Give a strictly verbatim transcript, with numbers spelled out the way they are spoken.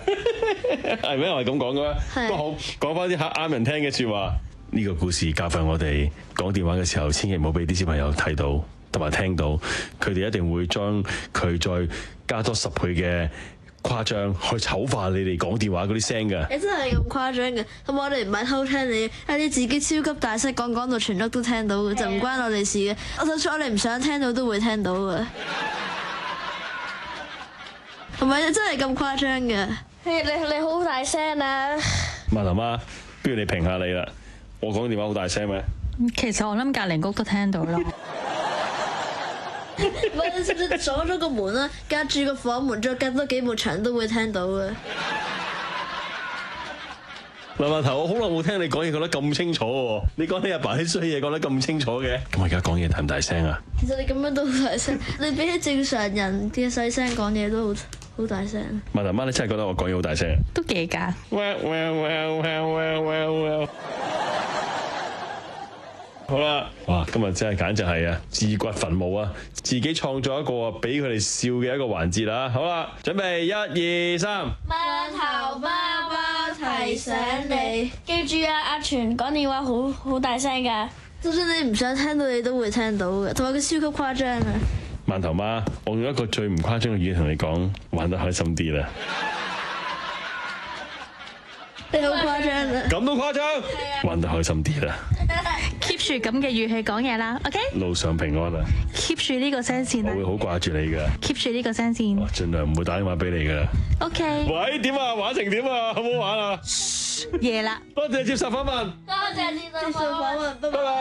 係咩？我係咁講嘅咩？不過好，講翻啲啱人聽嘅説話。呢個故事教訓我哋講電話嘅時候，千祈唔好俾啲小朋友睇到同埋聽到，佢哋一定會將佢再加多十倍嘅誇張去醜化你哋講電話嗰啲聲㗎。 你真係咁誇張嘅？咁我哋唔係偷聽你，係你自己超級大聲講，講到全屋都聽到嘅，就唔關我哋事嘅。我就算我哋唔想聽到都會聽到嘅，係咪真係咁誇張嘅？ 你你你好大聲啊！ 萬頭媽，不如你評下你啦。我講電話好大聲咩？ 其實我諗隔離屋都聽到啦。 唔係，你知唔知鎖咗個門啦，隔住個房門，再隔多幾埲牆都會聽到嘅。 嗱，萬頭，我好耐冇聽你講嘢講得咁清楚喎。你講你阿爸啲衰嘢講得咁清楚嘅。咁我而家講嘢大唔大聲啊？ 其實你咁樣都好大聲，你比起正常人嘅細聲講嘢都好好大聲。 萬頭媽，你真係覺得我講嘢好大聲啊？ 都幾㗎。 Well well well well well well well。好啦，哇！今日真係簡直係啊，自掘墳墓啊，自己創造一個俾佢哋笑嘅一個環節啦。好啦，準備一二三。 萬頭媽媽提醒你，記住啊，阿全講電話好好大聲㗎， 就算你唔想聽到，你都會聽到嘅，同埋佢超級誇張啊！ 萬頭媽，我用一個最唔誇張嘅語言同你講，玩得開心啲啦。 你好誇張啊！ 咁都誇張，玩得開心啲啦。 keep 住咁嘅語氣講嘢啦 ，OK？ 路上平安啊 keep 住呢個聲線啦我會好掛住你噶。 ，keep 住呢個聲線我盡量唔會打電話俾你噶啦。 ，OK？ 喂，點啊？玩成點啊？好唔好玩啊？ 夜啦。 多謝接受訪問。 多謝接受訪問。 訪問，拜拜拜。